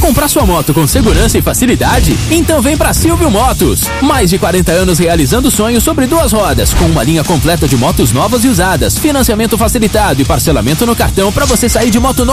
comprar sua moto com segurança e facilidade? Então vem pra Silvio Motos. Mais de 40 anos realizando sonhos sobre duas rodas, com uma linha completa de motos novas e usadas, financiamento facilitado e parcelamento no cartão para você sair de moto nova